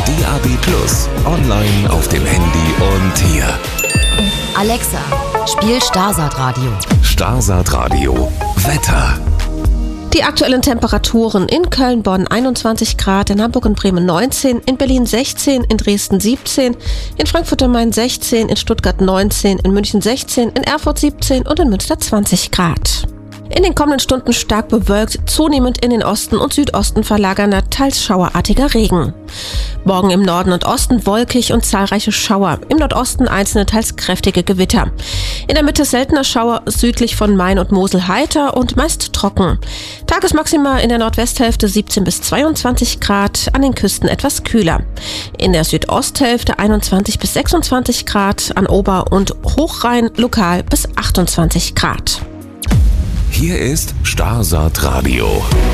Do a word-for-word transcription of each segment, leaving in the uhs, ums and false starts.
D A B plus, online auf dem Handy und hier. Alexa, spiel Starsat Radio. Starsat Radio. Wetter. Die aktuellen Temperaturen: in Köln, Bonn einundzwanzig Grad, in Hamburg und Bremen neunzehn, in Berlin sechzehn, in Dresden siebzehn, in Frankfurt am Main sechzehn, in Stuttgart neunzehn, in München sechzehn, in Erfurt siebzehn und in Münster zwanzig Grad. In den kommenden Stunden stark bewölkt, zunehmend in den Osten und Südosten verlagernder, teils schauerartiger Regen. Morgen im Norden und Osten wolkig und zahlreiche Schauer, im Nordosten einzelne teils kräftige Gewitter. In der Mitte seltener Schauer, südlich von Main und Mosel heiter und meist trocken. Tagesmaxima in der Nordwesthälfte siebzehn bis zweiundzwanzig Grad, an den Küsten etwas kühler. In der Südosthälfte einundzwanzig bis sechsundzwanzig Grad, an Ober- und Hochrhein lokal bis achtundzwanzig Grad. Hier ist Starsat Radio.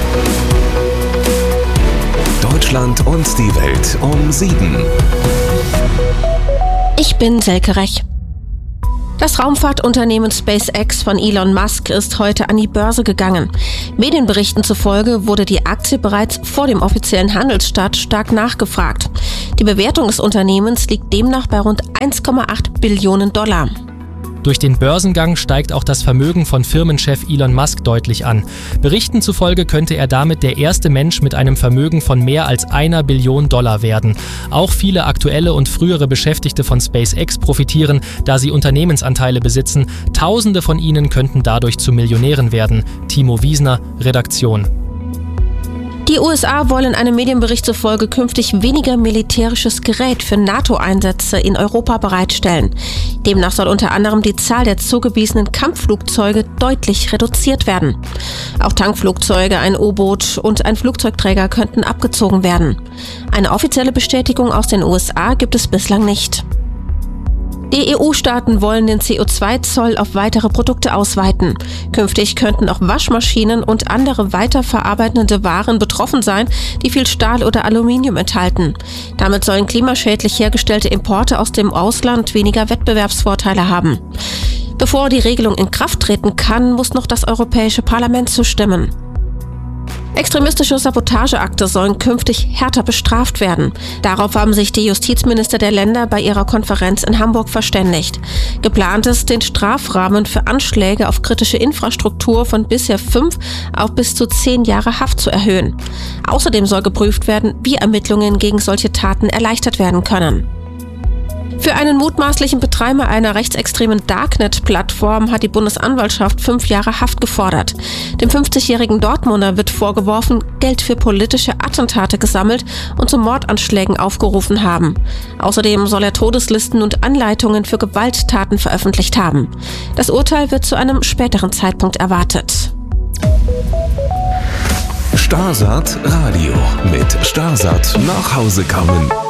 Deutschland und die Welt um sieben. Ich bin Selke Rech. Das Raumfahrtunternehmen SpaceX von Elon Musk ist heute an die Börse gegangen. Medienberichten zufolge wurde die Aktie bereits vor dem offiziellen Handelsstart stark nachgefragt. Die Bewertung des Unternehmens liegt demnach bei rund eins Komma acht Billionen Dollar. Durch den Börsengang steigt auch das Vermögen von Firmenchef Elon Musk deutlich an. Berichten zufolge könnte er damit der erste Mensch mit einem Vermögen von mehr als einer Billion Dollar werden. Auch viele aktuelle und frühere Beschäftigte von SpaceX profitieren, da sie Unternehmensanteile besitzen. Tausende von ihnen könnten dadurch zu Millionären werden. Timo Wiesner, Redaktion. Die U S A wollen einem Medienbericht zufolge künftig weniger militärisches Gerät für NATO-Einsätze in Europa bereitstellen. Demnach soll unter anderem die Zahl der zugewiesenen Kampfflugzeuge deutlich reduziert werden. Auch Tankflugzeuge, ein U-Boot und ein Flugzeugträger könnten abgezogen werden. Eine offizielle Bestätigung aus den U S A gibt es bislang nicht. Die E U-Staaten wollen den C O zwei Zoll auf weitere Produkte ausweiten. Künftig könnten auch Waschmaschinen und andere weiterverarbeitende Waren betroffen sein, die viel Stahl oder Aluminium enthalten. Damit sollen klimaschädlich hergestellte Importe aus dem Ausland weniger Wettbewerbsvorteile haben. Bevor die Regelung in Kraft treten kann, muss noch das Europäische Parlament zustimmen. Extremistische Sabotageakte sollen künftig härter bestraft werden. Darauf haben sich die Justizminister der Länder bei ihrer Konferenz in Hamburg verständigt. Geplant ist, den Strafrahmen für Anschläge auf kritische Infrastruktur von bisher fünf auf bis zu zehn Jahre Haft zu erhöhen. Außerdem soll geprüft werden, wie Ermittlungen gegen solche Taten erleichtert werden können. Für einen mutmaßlichen Betreiber einer rechtsextremen Darknet-Plattform hat die Bundesanwaltschaft fünf Jahre Haft gefordert. Dem fünfzigjährigen Dortmunder wird vorgeworfen, Geld für politische Attentate gesammelt und zu Mordanschlägen aufgerufen haben. Außerdem soll er Todeslisten und Anleitungen für Gewalttaten veröffentlicht haben. Das Urteil wird zu einem späteren Zeitpunkt erwartet. Starsat Radio mit Starsat nach Hause kommen.